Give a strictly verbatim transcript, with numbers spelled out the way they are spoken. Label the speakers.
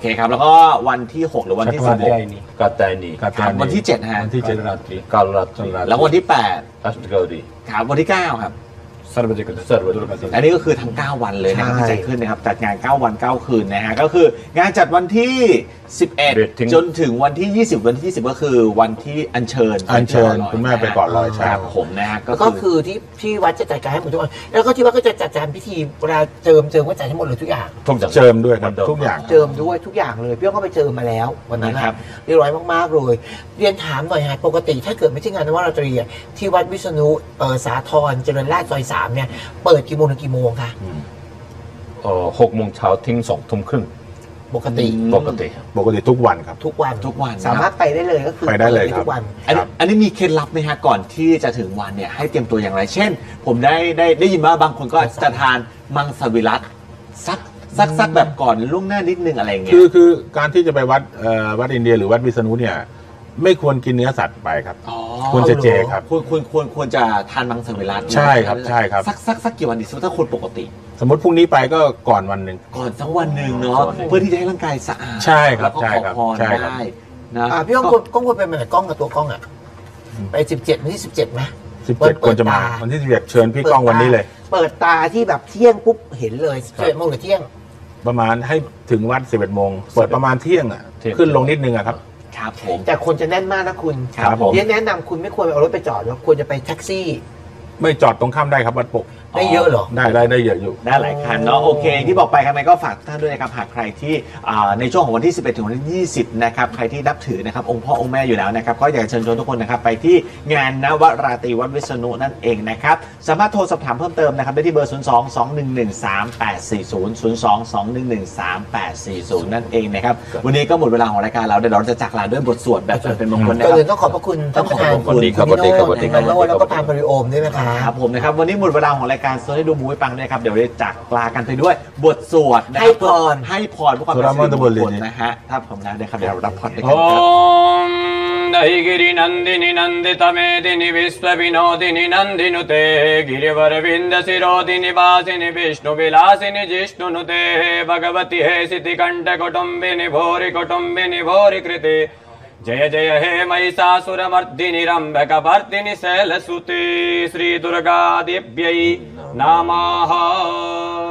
Speaker 1: เคครับแล้วก็วันที่หกหรือวันที่สิบหก
Speaker 2: กาตานี
Speaker 1: วันที่เจ็ดฮะ
Speaker 3: วันที่เจ็ดราตรี
Speaker 2: กาลราตรี
Speaker 1: แล้ววันที่แปด
Speaker 2: อัสกาดี
Speaker 1: ครับวันที่เก้าครับ
Speaker 3: สารบัญญัติ
Speaker 2: สารบัญญัติ
Speaker 1: อันนี้ก็คือทั้งเก้าวันเลยนะครับที่จัดขึ้นนะครับจัดงานเก้าวันเก้าคืนนะฮะก็คืองานจัดวันที่สิบเอ็ดจนถึงวันที่ยี่สิบวันที่ยี่สิบก็คือวันที่อัญเชิญ
Speaker 3: อัญเชิญคุณแม่ไปก่อนลอย
Speaker 1: ครับผมนะฮะ
Speaker 4: ก็คือที่ที่วัดจะจัดการให้หมดทุกคนแล้วก็ที่วัดก็จะจัดการพิธีเวลาเจิมเจิมก็จัดให้หมดเลยทุกอย่าง
Speaker 3: ทุกเจิมด้วยครับทุกอย่าง
Speaker 4: เจิมด้วยทุกอย่างเลยพี่ก็ไปเจิมมาแล้ววันนั้นครับเรียบร้อยมากๆเลยเรียนถามหน่อยฮะปกติถ้าเกิดไม่ใช่งานนวราตรีที่วัดวิษณุสาธรเจริญราษฎร์ซอยสามเนี่ยเปิดกี่โมงถึงกี่โมงคะ
Speaker 2: เอ่อหกโมงเช้าถึงสองทุ่มครึ่ง
Speaker 4: ปกติ
Speaker 2: ปกติ
Speaker 3: ปกติทุกวันครับ
Speaker 4: ทุกวัน
Speaker 1: ทุกวัน
Speaker 4: สามารถไปได้เลยก็คือ
Speaker 3: ไปได้เลยทุ
Speaker 4: กวัน
Speaker 1: อันนี้อันนี้มีเคล็ดลับไหมฮะก่อนที่จะถึงวันเนี่ยให้เตรียมตัวอย่างไรเช่นผมได้ได้ได้ยินว่าบางคนก็จะทานมังสวิรัติสักสักสักแบบก่อนล่วงหน้านิดนึงอะไรเงี้ย
Speaker 3: คือคือการที่จะไปวัดวัดอินเดียหรือวัดวิษณุเนี่ยไม่ควรกินเนื้อสัตว์ไปครับควรจะเจครับ
Speaker 1: ควรควรควรควรจะทานมังสวิรัติ
Speaker 3: ใช่ครับใช่ครับ
Speaker 1: สักสักสักกี่วันดีถ้าคนปกติ
Speaker 3: สมมติพรุ่งนี้ไปก็ก่อนวันหนึ่ง
Speaker 1: ก่อนสักวันหนึ่งเนาะเพื่อที่จะให้ร่างกายสะอาด
Speaker 3: ใช่ครับใช่ครับใช่
Speaker 4: ได้นะพี่ก้องก้องควรไปไหนกล้องกับตัวกล้องอ่ะไปสิบเจ็ดวันที่สิบเจ็ดไหม
Speaker 3: สิบเจ็ดควรจะมาวันที่สิบเจ็ดเชิญพี่ก้องวันนี้เลย
Speaker 4: เปิดตาที่แบบเที่ยงปุ๊บเห็นเลยสิบเอ็ดโมงหรือเที่ยง
Speaker 3: ประมาณให้ถึงวัดสิบเอ็ดโมงเปิดประมาณเที่ยงอ่ะขึ้นลงนิดนึงอ่ะครับ
Speaker 1: ครับผม
Speaker 4: แต่คนจะแน่นมากนะคุณ
Speaker 3: ครับผม
Speaker 4: แนะนำคุณไม่ควรเอารถไปจอดแล้วควรจะไปแท็กซี่
Speaker 3: ไม่จอดตรงข้ามได้ครับวัดปก
Speaker 4: ได้เยอะหรอ
Speaker 3: ได้ได้ได้เยอะอยู่
Speaker 1: ได้หลายคันเนาะโอเคที่บอกไปครับก็ฝากท่านด้วยนะครับหากใครที่ในช่วงของวันที่สิบเอ็ดถึงวันที่ยี่สิบนะครับใครที่นับถือนะครับองค์พ่อองค์แม่อยู่แล้วนะครับก็อยากเชิญชวนทุกคนนะครับไปที่งานนวราตรีวัดวิษณุนั่นเองนะครับสามารถโทรสอบถามเพิ่มเติมนะครับได้ที่เบอร์ศูนย์ สอง สอง หนึ่ง หนึ่ง สาม แปด สี่ ศูนย์ ศูนย์ สอง สอง หนึ่ง หนึ่ง สาม แปด สี่ ศูนย์นั่นเองนะครับวันนี้ก็หมดเวลาของรายการเราเดี๋ยวเราจะจากลาด้วยบทสวดแบบเป็นมงคลนะครับ
Speaker 4: ก็เลยต้องขอบพระคุณท่านประธานคุณนิโน่แล้วก็พานบริโอมด้วยนะคะ
Speaker 1: ครับผมนะครับวันนี้หมดเวลาของรายการโซให้ดูมูให้ปังด้วยครับเดี๋ยวเราจากลากันไปด้วยบทสวด
Speaker 4: ให้พร
Speaker 1: ให้พรเพื่อความเป็นสิริมงคลนะฮะถ้าผมแล้วนะครับเดี๋ยวเรารับพรด้วยกันครับ
Speaker 5: ไดกิรินันดินินันดิตเมดินิวิสปวิโนดินินันดินุเตกิริวรวินดสิโรดินิบาสินิวิชนุวิลาสินิจิชนุนุเตภกวติเหสิติคันทกุตุมบินิโภริกุตุมบินิโภริกฤติजय जय हे महिषासुरमर्दिनि रम्भकवर्दिनि शैलसुते श्री दुर्गा देव्यै नमः